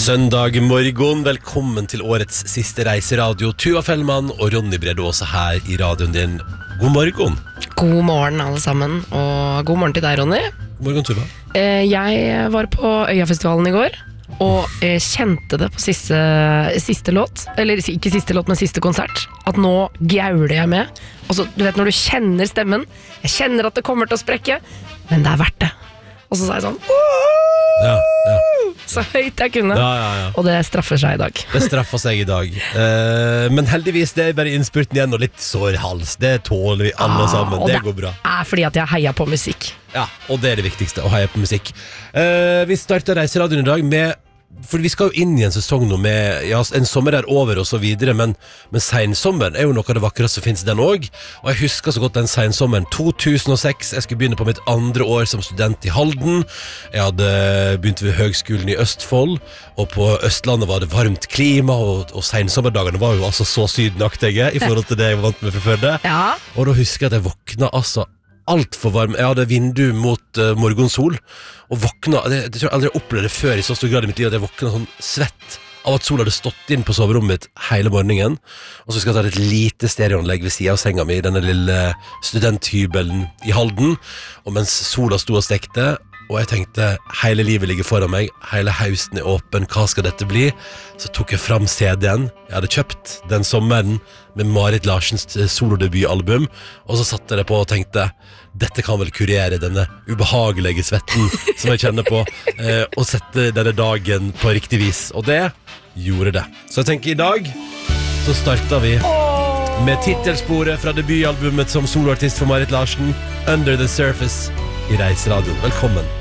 Søndag morgen, velkommen til årets siste reiseradio. Tuva Fellmann og Ronny Brede Aase her i radioen din. God morgen. God morgen alle sammen, og god morgen til deg, Ronny. God morgen, Tuva. Jeg var på Øyafestivalen i går, og kjente det på siste låt, eller ikke siste låt, men siste konsert, at nå gauler jeg med. Og så, du vet når du kjenner stemmen, jeg kjenner at det kommer til å sprekke, men det verdt det. Og så sa jeg sånn, Ja. så høyt jeg kunne, Ja. og det straffer seg i dag. Det straffer seg i dag. Men heldigvis, det er bare innspurten igjen og litt sår hals. Det tåler vi alle sammen, det går bra. Det er fordi at jeg heier på musikk. Ja, og det er det viktigste, å heie på musikk. Vi starter reiseradioen i dag med, for vi skal jo inn i en sesong nå med, ja, en sommer er over og så videre, men sensommeren er jo noe av det vakreste som finnes den også, og jeg husker så godt den sensommeren 2006. Jeg skulle begynne på mitt andre år som student i Halden. Jeg hadde begynt ved høgskolen i Østfold, og på Østlandet var det varmt klima, og sensommerdagene var jo altså så sydenaktige i forhold til det jeg var vant med fra før det. Ja. Og da husker jeg at jeg våkna altså alt for varm. Jeg hadde vindu mot morgensol, og våkna, det tror jeg aldri jeg opplevde det før i så stor grad i mitt liv, at jeg våkna sånn svett av at sol hadde stått inn på soverommet mitt hele morgenen. Og så husker jeg at jeg hadde et lite stereoanlegg ved siden av senga mi, denne lille studenthybelen i Halden, og mens sola sto og stekte, og jeg tenkte, hele livet ligger foran meg, hele hausen er åpen, hva skal dette bli? Så tok jeg fram CD-en jeg hadde kjøpt den sommeren med Marit Larsens solodebutalbum, og så satte jeg det på og tenkte, dette kan vel kurere denne ubehagelige svetten som jeg kjenner på, og sette denne dagen på riktig vis, og det gjorde det. Så jeg tenker i dag, så starter vi med titelsporet fra debutalbumet som soloartist for Marit Larsen, Under the Surface, i Reiseradioen. Velkommen.